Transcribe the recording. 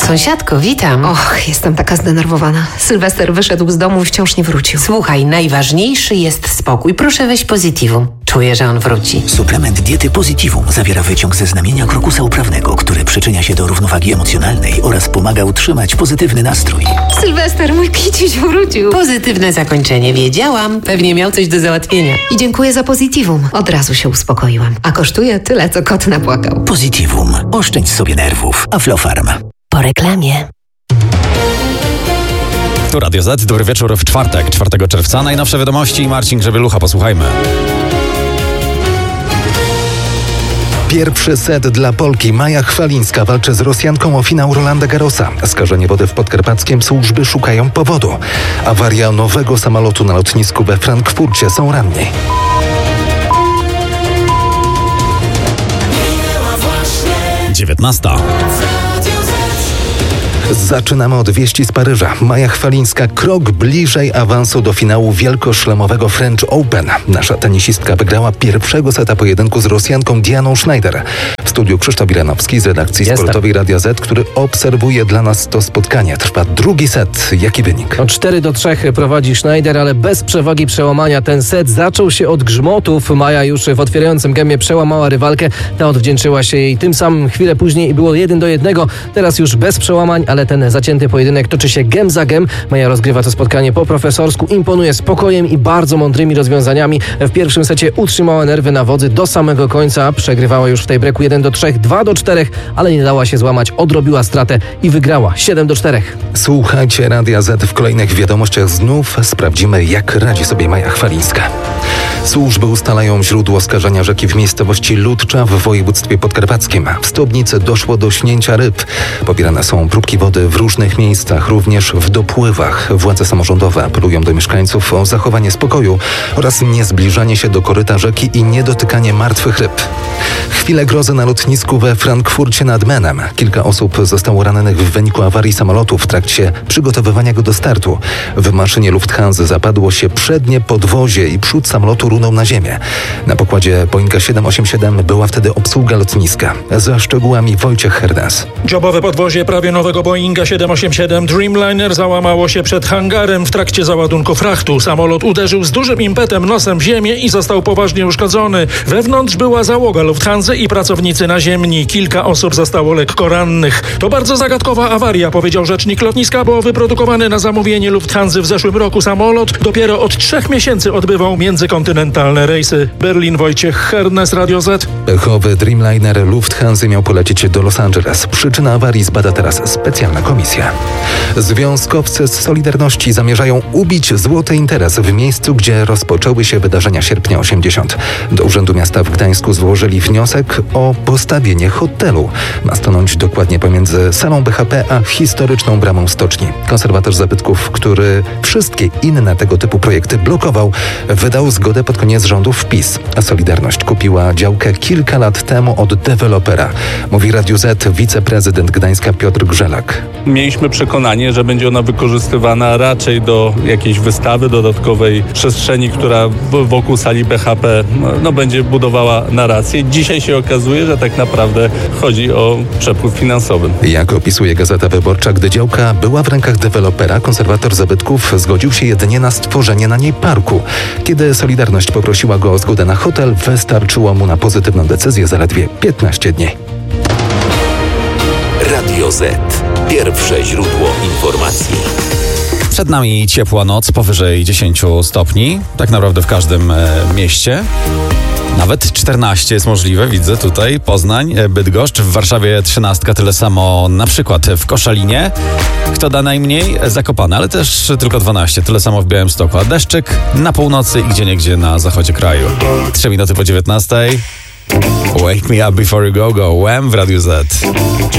Sąsiadko, witam. Och, jestem taka zdenerwowana. Sylwester wyszedł z domu i wciąż nie wrócił. Słuchaj, najważniejszy jest spokój. Proszę weź Positivum. Czuję, że on wróci. Suplement diety Positivum zawiera wyciąg ze znamienia krokusa uprawnego, który przyczynia się do równowagi emocjonalnej oraz pomaga utrzymać pozytywny nastrój. Sylwester, mój kiciuś wrócił. Pozytywne zakończenie, wiedziałam. Pewnie miał coś do załatwienia. I dziękuję za Positivum. Od razu się uspokoiłam. A kosztuje tyle, co kot napłakał. Positivum. Oszczędź sobie nerwów. Aflofarm. Po reklamie. Tu Radio Z, dobry wieczór w czwartek, 4 czerwca. Najnowsze wiadomości i Marcin Grzebielucha, posłuchajmy. Pierwszy set dla Polki. Maja Chwalińska walczy z Rosjanką o finał Rolanda Garrosa. Skażenie wody w Podkarpackiem, służby szukają powodu. Awaria nowego samolotu na lotnisku we Frankfurcie, są ranni. Dziewiętnasta. Zaczynamy od wieści z Paryża. Maja Chwalińska krok bliżej awansu do finału wielkoszlemowego French Open. Nasza tenisistka wygrała pierwszego seta pojedynku z Rosjanką Dianą Schneider. W studiu Krzysztof Iranowski z redakcji sportowej Radia Z, który obserwuje dla nas to spotkanie. Trwa drugi set. Jaki wynik? 4-3 prowadzi Schneider, ale bez przewagi przełamania. Ten set zaczął się od grzmotów. Maja już w otwierającym gemie przełamała rywalkę. Ta odwdzięczyła się jej tym samym chwilę później i było 1-1. Teraz już bez przełamań, ale ten zacięty pojedynek toczy się gem za gem. Maja rozgrywa to spotkanie po profesorsku, imponuje spokojem i bardzo mądrymi rozwiązaniami. W pierwszym secie utrzymała nerwy na wodzy do samego końca. Przegrywała już w tej breaku 1-3, 2-4, ale nie dała się złamać, odrobiła stratę i wygrała 7-4. Słuchajcie Radia Z w kolejnych wiadomościach. Znów sprawdzimy, jak radzi sobie Maja Chwalińska. Służby ustalają źródło skażenia rzeki w miejscowości Ludcza w województwie podkarpackim. W Stobnicy doszło do śnięcia ryb. Pobierane są próbki wody w różnych miejscach, również w dopływach. Władze samorządowe apelują do mieszkańców o zachowanie spokoju oraz niezbliżanie się do koryta rzeki i niedotykanie martwych ryb. Chwile grozy na lotnisku we Frankfurcie nad Menem. Kilka osób zostało rannych w wyniku awarii samolotu w trakcie przygotowywania go do startu. W maszynie Lufthansa zapadło się przednie podwozie i przód samolotu runął na ziemię. Na pokładzie Boeinga 787 była wtedy obsługa lotniska. Za szczegółami Wojciech Hernes. Dziobowe podwozie prawie nowego Boeinga 787 Dreamliner załamało się przed hangarem w trakcie załadunku frachtu. Samolot uderzył z dużym impetem nosem w ziemię i został poważnie uszkodzony. Wewnątrz była załoga Lufthansa i pracownicy naziemni. Kilka osób zostało lekko rannych. To bardzo zagadkowa awaria, powiedział rzecznik lotniska, bo wyprodukowany na zamówienie Lufthansa w zeszłym roku samolot dopiero od 3 miesięcy odbywał międzykontynentalne rejsy. Berlin, Wojciech Hernes, Radio Z. Pechowy Dreamliner Lufthansa miał polecieć do Los Angeles. Przyczynę awarii zbada teraz specjalna komisja. Związkowcy z Solidarności zamierzają ubić złoty interes w miejscu, gdzie rozpoczęły się wydarzenia sierpnia 80. Do Urzędu Miasta w Gdańsku złożyli wniosek o postawienie hotelu. Ma stanąć dokładnie pomiędzy salą BHP a historyczną bramą stoczni. Konserwator zabytków, który wszystkie inne tego typu projekty blokował, wydał zgodę pod koniec rządów PiS. A Solidarność kupiła działkę kilka lat temu od dewelopera. Mówi Radiu Z wiceprezydent Gdańska Piotr Grzelak. Mieliśmy przekonanie, że będzie ona wykorzystywana raczej do jakiejś wystawy, dodatkowej przestrzeni, która wokół sali BHP będzie budowała narrację. Dzisiaj się okazuje, że tak naprawdę chodzi o przepływ finansowy. Jak opisuje Gazeta Wyborcza, gdy działka była w rękach dewelopera, konserwator zabytków zgodził się jedynie na stworzenie na niej parku. Kiedy Solidarność poprosiła go o zgodę na hotel, wystarczyło mu na pozytywną decyzję zaledwie 15 dni. Radio Z. Pierwsze źródło informacji. Przed nami ciepła noc, powyżej 10 stopni, tak naprawdę w każdym mieście. Nawet 14 jest możliwe, widzę tutaj, Poznań, Bydgoszcz, w Warszawie 13, tyle samo na przykład w Koszalinie. Kto da najmniej? Zakopane, ale też tylko 12, tyle samo w Białymstoku. A deszczyk na północy i gdzieniegdzie na zachodzie kraju. 3 minuty po 19. Wake me up before you go, Wham w Radiu Z.